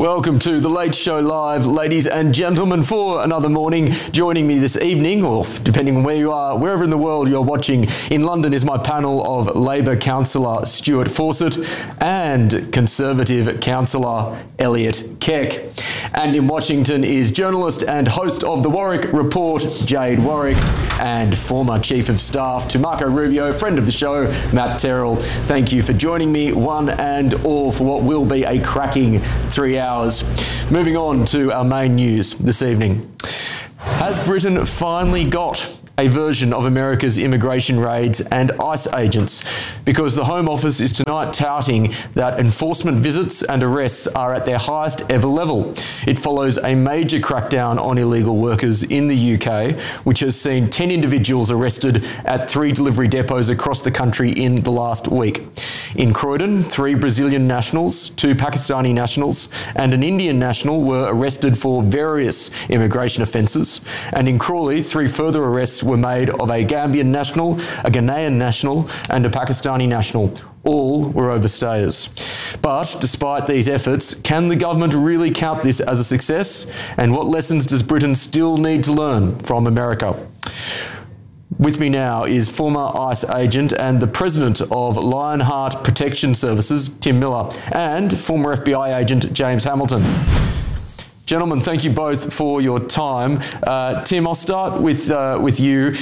Welcome to The Late Show Live, ladies and gentlemen, for another morning. Joining me this evening, or depending on where you are, wherever in the world you're watching, in London is my panel of Labor councillor Stuart Fawcett and Conservative councillor Elliot Keck. And in Washington is journalist and host of The Warwick Report, Jade Warwick, and former Chief of Staff to Marco Rubio, friend of the show, Matt Terrell. Thank you for joining me, one and all, for what will be a cracking 3 hours. Moving on to our main news this evening. Has Britain finally got a version of America's immigration raids and ICE agents? Because the Home Office is tonight touting that enforcement visits and arrests are at their highest ever level. It follows a major crackdown on illegal workers in the UK, which has seen 10 individuals arrested at 3 delivery depots across the country in the last week. In Croydon, 3 Brazilian nationals, 2 Pakistani nationals, and an Indian national were arrested for various immigration offences. And in Crawley, 3 further arrests were made of a Gambian national, a Ghanaian national, and a Pakistani national. All were overstayers. But despite these efforts, can the government really count this as a success? And what lessons does Britain still need to learn from America? With me now is former ICE agent and the president of Lionheart Protection Services, Tim Miller, and former FBI agent, James Hamilton. Gentlemen, thank you both for your time. Tim, I'll start with you.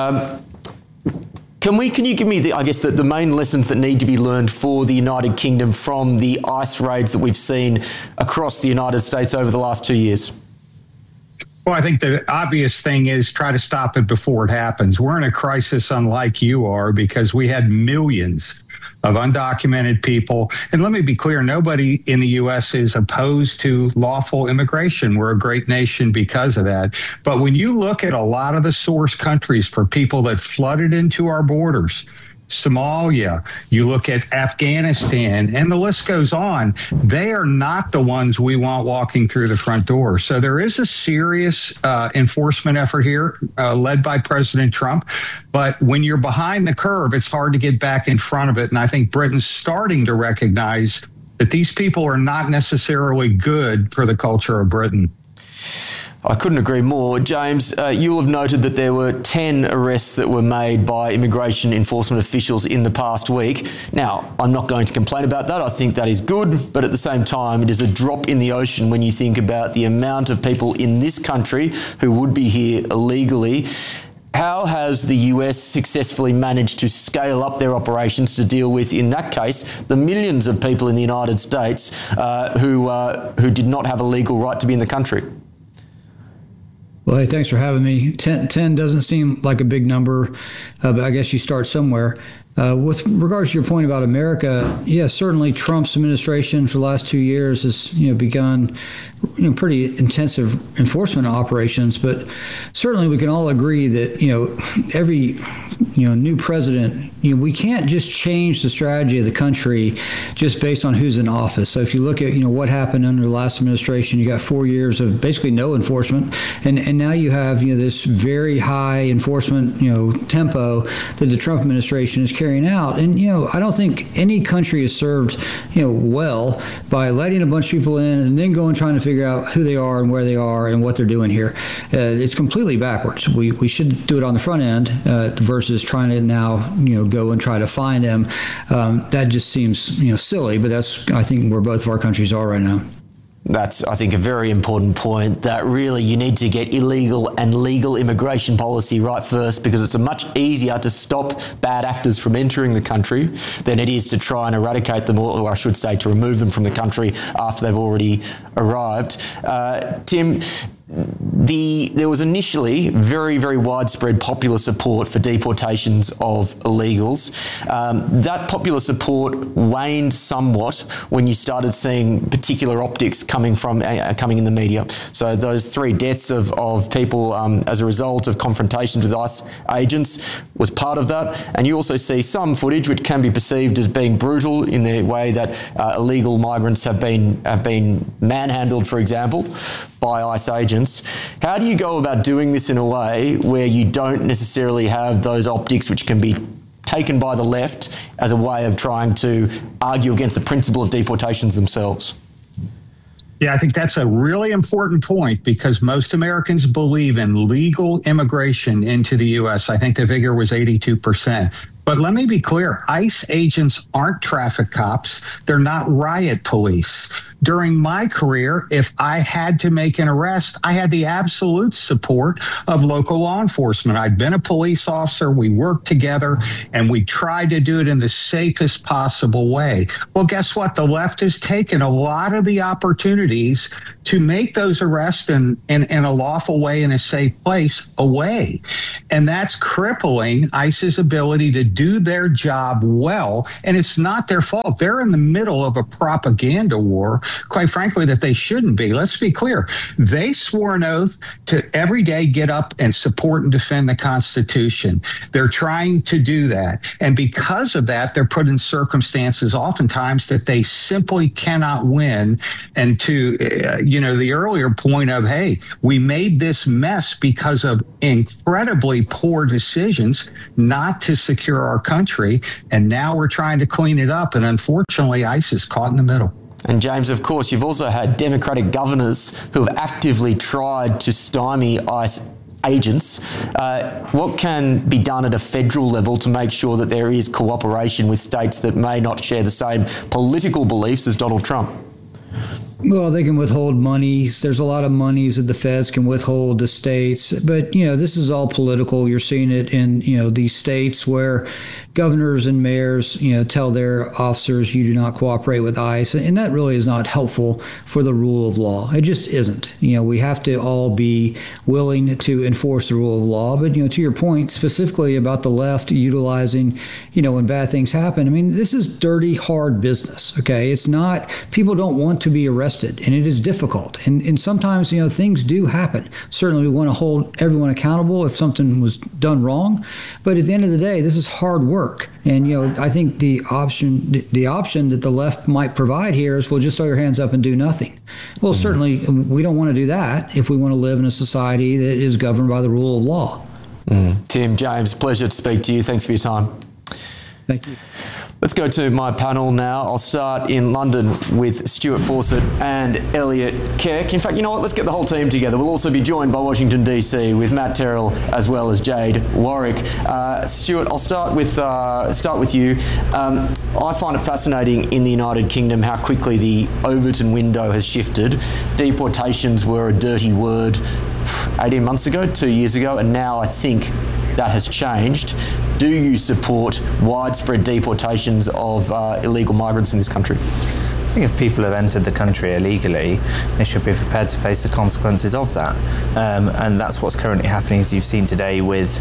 Can you give me the main lessons that need to be learned for the United Kingdom from the ICE raids that we've seen across the United States over the last 2 years? Well, I think the obvious thing is try to stop it before it happens. We're in a crisis unlike you are because we had millions of undocumented people. And let me be clear, nobody in the U.S. is opposed to lawful immigration. We're a great nation because of that. But when you look at a lot of the source countries for people that flooded into our borders, Somalia, you look at Afghanistan, and the list goes on. They are not the ones we want walking through the front door. So there is a serious enforcement effort here led by President Trump. But when you're behind the curve, it's hard to get back in front of it. And I think Britain's starting to recognize that these people are not necessarily good for the culture of Britain. I couldn't agree more. James, you'll have noted that there were 10 arrests that were made by immigration enforcement officials in the past week. Now, I'm not going to complain about that. I think that is good, but at the same time, it is a drop in the ocean when you think about the amount of people in this country who would be here illegally. How has the US successfully managed to scale up their operations to deal with, in that case, the millions of people in the United States who did not have a legal right to be in the country? Well, hey, thanks for having me. 10 doesn't seem like a big number, but I guess you start somewhere. With regards to your point about America, yes, certainly Trump's administration for the last 2 years has begun pretty intensive enforcement operations, but certainly we can all agree that every new president, we can't just change the strategy of the country just based on who's in office. So if you look at what happened under the last administration, you got 4 years of basically no enforcement, and now you have this very high enforcement tempo that the Trump administration is carrying out. And I don't think any country is served well by letting a bunch of people in and then going trying to figure out who they are and where they are and what they're doing here. It's completely backwards. We should do it on the front end versus trying to now go and try to find them. That just seems silly, but that's I think where both of our countries are right now. That's, I think, a very important point, that really you need to get illegal and legal immigration policy right first, because it's much easier to stop bad actors from entering the country than it is to try and eradicate them, or I should say to remove them from the country after they've already arrived. Tim, there was initially very, very widespread popular support for deportations of illegals. That popular support waned somewhat when you started seeing particular optics coming in the media. So those 3 deaths of people as a result of confrontations with ICE agents was part of that. And you also see some footage which can be perceived as being brutal in the way that illegal migrants have been manhandled, for example, by ICE agents. How do you go about doing this in a way where you don't necessarily have those optics which can be taken by the left as a way of trying to argue against the principle of deportations themselves? Yeah, I think that's a really important point because most Americans believe in legal immigration into the U.S. I think the figure was 82%. But let me be clear, ICE agents aren't traffic cops. They're not riot police. During my career, if I had to make an arrest, I had the absolute support of local law enforcement. I'd been a police officer. We worked together and we tried to do it in the safest possible way. Well, guess what? The left has taken a lot of the opportunities to make those arrests in a lawful way, in a safe place, away. And that's crippling ICE's ability to do their job well. And it's not their fault. They're in the middle of a propaganda war, quite frankly, that they shouldn't be. Let's be clear. They swore an oath to every day get up and support and defend the Constitution. They're trying to do that. And because of that, they're put in circumstances oftentimes that they simply cannot win. And to, the earlier point of, hey, we made this mess because of incredibly poor decisions not to secure our country. And now we're trying to clean it up. And unfortunately, ICE is caught in the middle. And James, of course, you've also had Democratic governors who have actively tried to stymie ICE agents. What can be done at a federal level to make sure that there is cooperation with states that may not share the same political beliefs as Donald Trump? Well, they can withhold monies. There's a lot of monies that the feds can withhold to states. But, this is all political. You're seeing it in, these states where governors and mayors, tell their officers you do not cooperate with ICE. And that really is not helpful for the rule of law. It just isn't. We have to all be willing to enforce the rule of law. But, to your point specifically about the left utilizing, when bad things happen, I mean, this is dirty, hard business. Okay. It's not, people don't want to be arrested, and it is difficult. And sometimes, things do happen. Certainly we want to hold everyone accountable if something was done wrong. But at the end of the day, this is hard work. And, I think the option that the left might provide here is, well, just throw your hands up and do nothing. Well, certainly we don't want to do that if we want to live in a society that is governed by the rule of law. Tim, James, pleasure to speak to you. Thanks for your time. Thank you. Let's go to my panel now. I'll start in London with Stuart Fawcett and Elliot Keck. In fact, you know what? Let's get the whole team together. We'll also be joined by Washington, D.C. with Matt Terrell as well as Jade Warwick. Stuart, I'll start with you. I find it fascinating in the United Kingdom how quickly the Overton window has shifted. Deportations were a dirty word 18 months ago, 2 years ago, and now I think that has changed. Do you support widespread deportations of illegal migrants in this country? I think if people have entered the country illegally, they should be prepared to face the consequences of that. And that's what's currently happening, as you've seen today with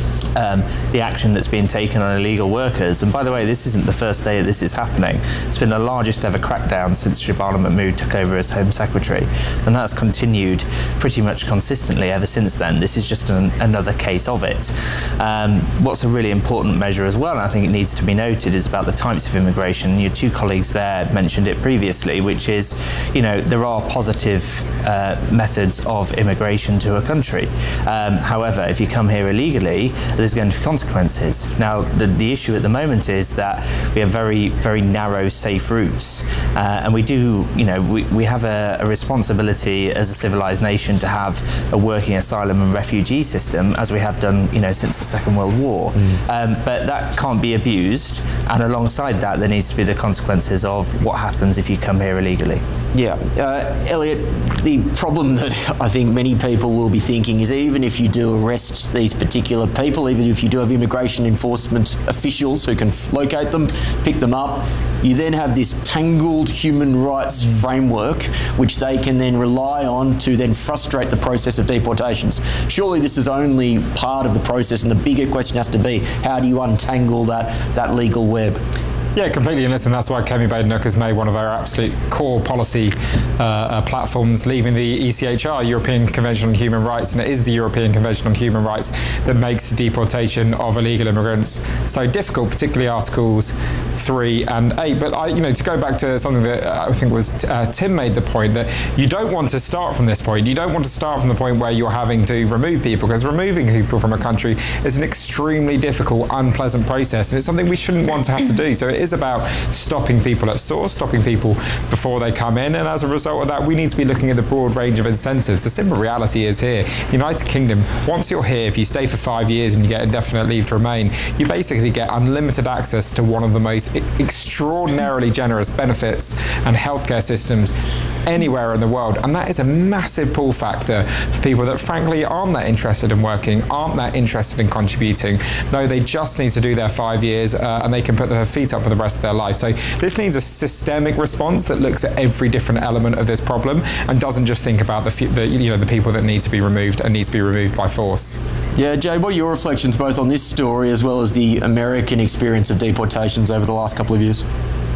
the action that's being taken on illegal workers. And by the way, this isn't the first day that this is happening. It's been the largest ever crackdown since Shabana Mahmood took over as Home Secretary. And that's continued pretty much consistently ever since then. This is just another case of it. What's a really important measure as well, and I think it needs to be noted, is about the types of immigration. Your two colleagues there mentioned it previously, which is, there are positive methods of immigration to a country. However, if you come here illegally, there's going to be consequences. Now, the issue at the moment is that we have very, very narrow, safe routes. And we do, we have a responsibility as a civilized nation to have a working asylum and refugee system, as we have done, since the Second World War. But that can't be abused. And alongside that, there needs to be the consequences of what happens if you come here illegally. Yeah. Elliot, the problem that I think many people will be thinking is even if you do arrest these particular people, even if you do have immigration enforcement officials who can locate them, pick them up, you then have this tangled human rights framework which they can then rely on to then frustrate the process of deportations. Surely this is only part of the process, and the bigger question has to be, how do you untangle that legal web? Yeah, completely. And listen, that's why Kemi Badenoch has made one of our absolute core policy platforms, leaving the ECHR, European Convention on Human Rights, and it is the European Convention on Human Rights that makes the deportation of illegal immigrants so difficult, particularly Articles 3 and 8. But to go back to something that I think was Tim made the point that you don't want to start from this point. You don't want to start from the point where you're having to remove people, because removing people from a country is an extremely difficult, unpleasant process, and it's something we shouldn't want to have to do. So it is about stopping people at source, stopping people before they come in, and as a result of that, we need to be looking at the broad range of incentives. The simple reality is here, United Kingdom, once you're here, if you stay for 5 years and you get indefinite leave to remain, you basically get unlimited access to one of the most extraordinarily generous benefits and healthcare systems anywhere in the world, and that is a massive pull factor for people that frankly aren't that interested in working, aren't that interested in contributing. No, they just need to do their 5 years and they can put their feet up for the rest of their life. So this needs a systemic response that looks at every different element of this problem and doesn't just think about the people that need to be removed and need to be removed by force. Yeah, Jade, what are your reflections both on this story as well as the American experience of deportations over the last couple of years?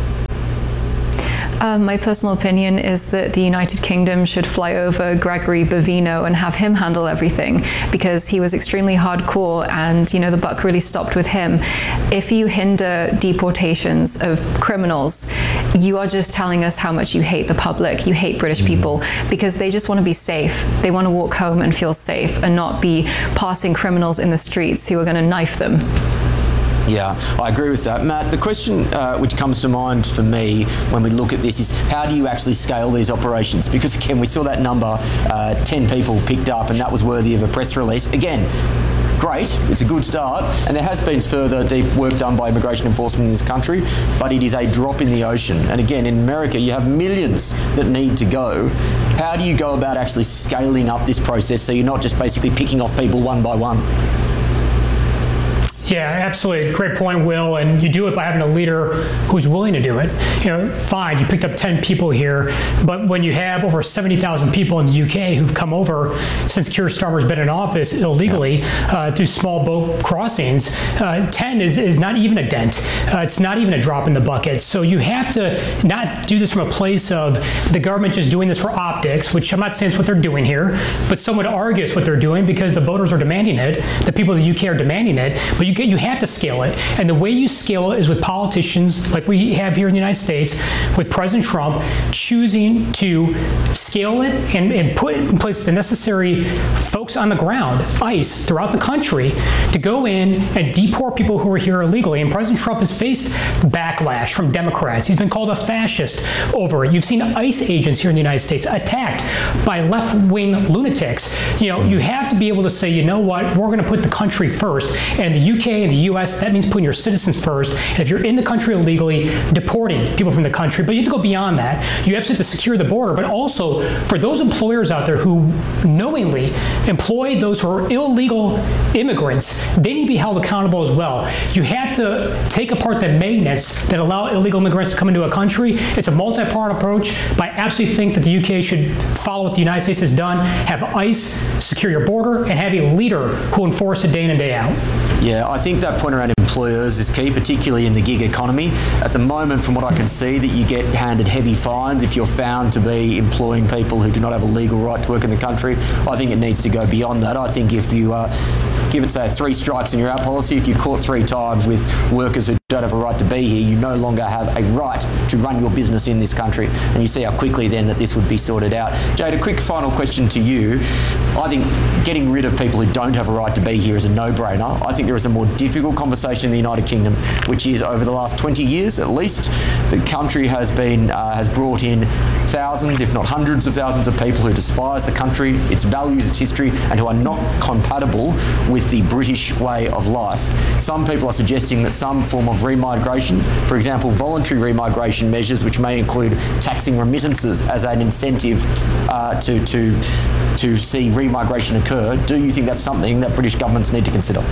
My personal opinion is that the United Kingdom should fly over Gregory Bavino and have him handle everything, because he was extremely hardcore and, the buck really stopped with him. If you hinder deportations of criminals, you are just telling us how much you hate the public, you hate British people, because they just want to be safe. They want to walk home and feel safe and not be passing criminals in the streets who are going to knife them. Yeah, I agree with that. Matt, the question which comes to mind for me when we look at this is, how do you actually scale these operations? Because again, we saw that number, 10 people picked up, and that was worthy of a press release. Again, great, it's a good start, and there has been further deep work done by immigration enforcement in this country, but it is a drop in the ocean. And again, in America, you have millions that need to go. How do you go about actually scaling up this process so you're not just basically picking off people one by one? Yeah, absolutely. Great point, Will. And you do it by having a leader who's willing to do it. Fine, you picked up 10 people here, but when you have over 70,000 people in the UK who've come over since Keir Starmer's been in office illegally through small boat crossings, 10 is not even a dent. It's not even a drop in the bucket. So you have to not do this from a place of the government just doing this for optics, which I'm not saying it's what they're doing here, but some would argue it's what they're doing because the voters are demanding it, the people of the UK are demanding it, but you have to scale it. And the way you scale it is with politicians like we have here in the United States, with President Trump choosing to scale it and put in place the necessary folks on the ground, ICE, throughout the country to go in and deport people who are here illegally. And President Trump has faced backlash from Democrats. He's been called a fascist over it. You've seen ICE agents here in the United States attacked by left-wing lunatics. You have to be able to say, you know what, we're going to put the country first. And the UK and the US, that means putting your citizens first. And if you're in the country illegally, deporting people from the country. But you have to go beyond that. You have to secure the border, but also for those employers out there who knowingly employ those who are illegal immigrants, they need to be held accountable as well. You have to take apart the magnets that allow illegal immigrants to come into a country. It's a multi-part approach, but I absolutely think that the UK should follow what the United States has done, have ICE secure your border, and have a leader who enforce it day in and day out. Yeah, I think that point around employers is key, particularly in the gig economy. At the moment, from what I can see, that you get handed heavy fines if you're found to be employing people who do not have a legal right to work in the country. I think it needs to go beyond that. I think if you give it, say, 3 strikes and you're out policy, if you're caught 3 times with workers who don't have a right to be here, you no longer have a right to run your business in this country. And you see how quickly then that this would be sorted out. Jade, a quick final question to you. I think getting rid of people who don't have a right to be here is a no-brainer. I think there is a more difficult conversation in the United Kingdom, which is over the last 20 years at least, the country has brought in thousands, if not hundreds of thousands of people who despise the country, its values, its history, and who are not compatible with the British way of life. Some people are suggesting that some form of remigration, for example, voluntary remigration measures, which may include taxing remittances as an incentive to see remigration occur. Do you think that's something that British governments need to consider?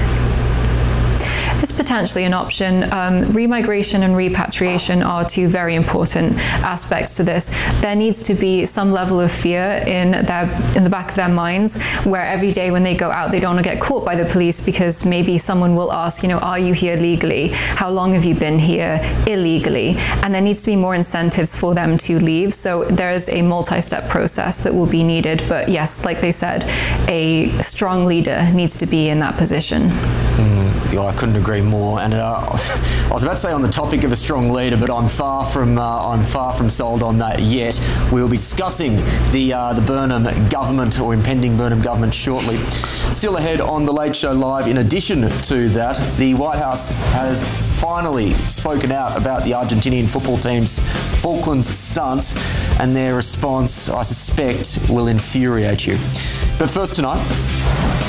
It's potentially an option. Remigration and repatriation are 2 very important aspects to this. There needs to be some level of fear in the back of their minds, where every day when they go out, they don't want to get caught by the police because maybe someone will ask, are you here legally? How long have you been here illegally? And there needs to be more incentives for them to leave. So there is a multi-step process that will be needed. But yes, like they said, a strong leader needs to be in that position. I couldn't agree more. And I was about to say on the topic of a strong leader, but I'm far from sold on that yet. We will be discussing the Burnham government, or impending Burnham government, shortly. Still ahead on The Late Show Live, in addition to that, the White House has finally spoken out about the Argentinian football team's Falklands stunt, and their response, I suspect, will infuriate you. But first tonight,